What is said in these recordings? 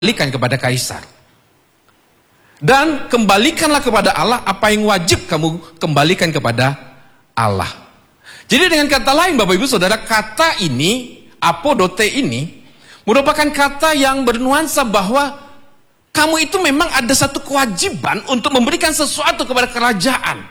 kembalikan kepada kaisar. Dan kembalikanlah kepada Allah apa yang wajib kamu kembalikan kepada Allah. Jadi dengan kata lain Bapak Ibu Saudara, kata ini, apodote ini, merupakan kata yang bernuansa bahwa kamu itu memang ada satu kewajiban untuk memberikan sesuatu kepada kerajaan.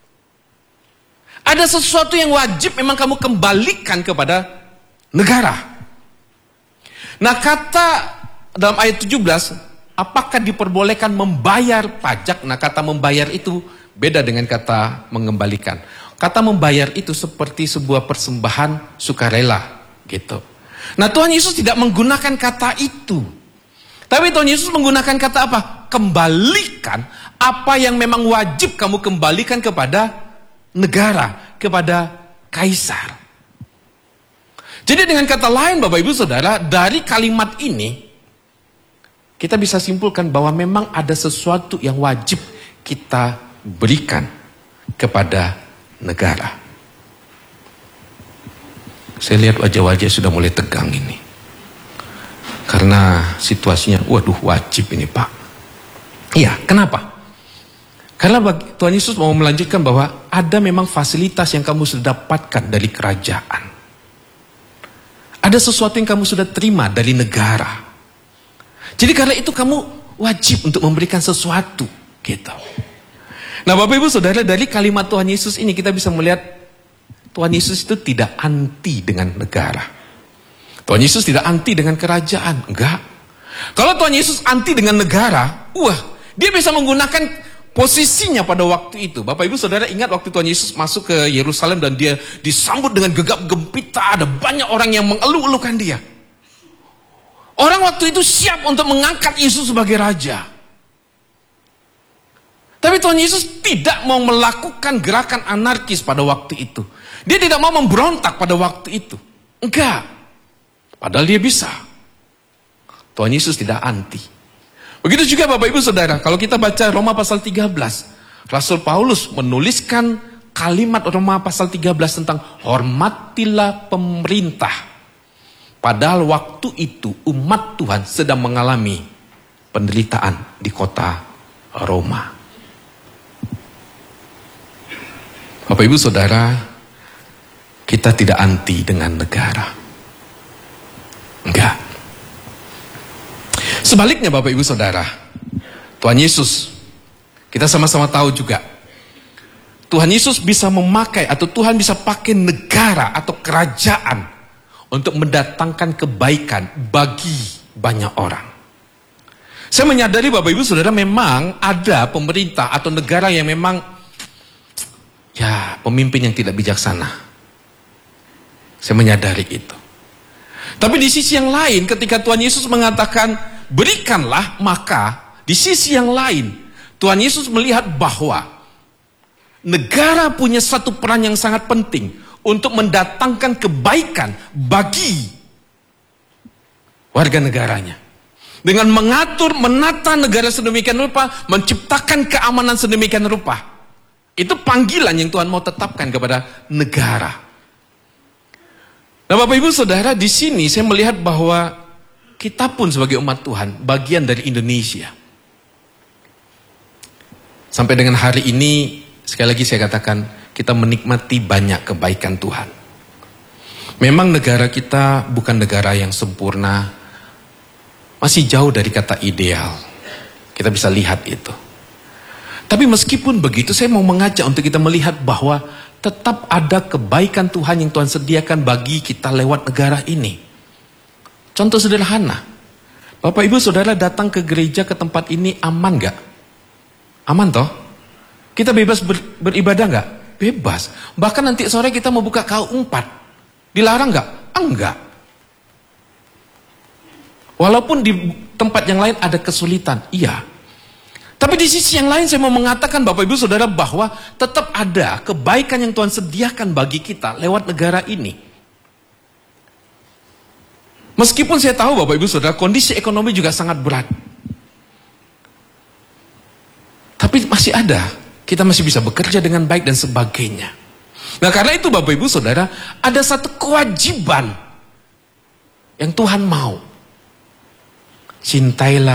Ada sesuatu yang wajib memang kamu kembalikan kepada negara. Nah, kata dalam ayat 17, apakah diperbolehkan membayar pajak? Nah, kata membayar itu beda dengan kata mengembalikan. Kata membayar itu seperti sebuah persembahan sukarela gitu. Nah, Tuhan Yesus tidak menggunakan kata itu. Tapi Tuhan Yesus menggunakan kata apa? Kembalikan apa yang memang wajib kamu kembalikan kepada negara, kepada kaisar. Jadi dengan kata lain Bapak Ibu Saudara, dari kalimat ini kita bisa simpulkan bahwa memang ada sesuatu yang wajib kita berikan kepada negara. Saya lihat wajah-wajah sudah mulai tegang ini. Karena situasinya, waduh wajib ini Pak. Iya, kenapa? Karena Tuhan Yesus mau melanjutkan bahwa ada memang fasilitas yang kamu sudah dapatkan dari kerajaan. Ada sesuatu yang kamu sudah terima dari negara. Jadi karena itu kamu wajib untuk memberikan sesuatu gitu. Nah Bapak Ibu Saudara, dari kalimat Tuhan Yesus ini kita bisa melihat Tuhan Yesus itu tidak anti dengan negara. Tuhan Yesus tidak anti dengan kerajaan, enggak. Kalau Tuhan Yesus anti dengan negara, dia bisa menggunakan posisinya pada waktu itu. Bapak Ibu Saudara ingat waktu Tuhan Yesus masuk ke Yerusalem dan dia disambut dengan gegap gempita, ada banyak orang yang mengeluh-elukan dia. Orang waktu itu siap untuk mengangkat Yesus sebagai raja. Tapi Tuhan Yesus tidak mau melakukan gerakan anarkis pada waktu itu. Dia tidak mau memberontak pada waktu itu. Enggak. Padahal dia bisa. Tuhan Yesus tidak anti. Begitu juga Bapak Ibu Saudara, kalau kita baca Roma pasal 13, Rasul Paulus menuliskan kalimat Roma pasal 13 tentang hormatilah pemerintah. Padahal waktu itu umat Tuhan sedang mengalami penderitaan di kota Roma. Bapak Ibu Saudara, kita tidak anti dengan negara. Enggak. Sebaliknya Bapak Ibu Saudara, Tuhan Yesus, kita sama-sama tahu juga, Tuhan Yesus bisa memakai atau Tuhan bisa pakai negara atau kerajaan untuk mendatangkan kebaikan bagi banyak orang. Saya menyadari Bapak Ibu Saudara memang ada pemerintah atau negara yang memang pemimpin yang tidak bijaksana. Saya menyadari itu. Tapi di sisi yang lain ketika Tuhan Yesus mengatakan berikanlah, maka di sisi yang lain Tuhan Yesus melihat bahwa negara punya satu peran yang sangat penting untuk mendatangkan kebaikan bagi warga negaranya. Dengan mengatur, menata negara sedemikian rupa, menciptakan keamanan sedemikian rupa. Itu panggilan yang Tuhan mau tetapkan kepada negara. Nah Bapak Ibu Saudara, di sini saya melihat bahwa kita pun sebagai umat Tuhan bagian dari Indonesia. Sampai dengan hari ini, sekali lagi saya katakan, kita menikmati banyak kebaikan Tuhan. Memang negara kita bukan negara yang sempurna, masih jauh dari kata ideal. Kita bisa lihat itu. Tapi meskipun begitu, saya mau mengajak untuk kita melihat bahwa tetap ada kebaikan Tuhan yang Tuhan sediakan bagi kita lewat negara ini. Contoh sederhana, Bapak Ibu Saudara datang ke gereja, ke tempat ini aman gak? Aman toh? Kita bebas beribadah gak? Bebas. Bahkan nanti sore kita mau buka KU 4. Dilarang gak? Enggak. Walaupun di tempat yang lain ada kesulitan, iya. Tapi di sisi yang lain saya mau mengatakan Bapak Ibu Saudara bahwa tetap ada kebaikan yang Tuhan sediakan bagi kita lewat negara ini. Meskipun saya tahu Bapak Ibu Saudara kondisi ekonomi juga sangat berat. Tapi masih ada, kita masih bisa bekerja dengan baik dan sebagainya. Nah karena itu Bapak Ibu Saudara, ada satu kewajiban yang Tuhan mau. cintailah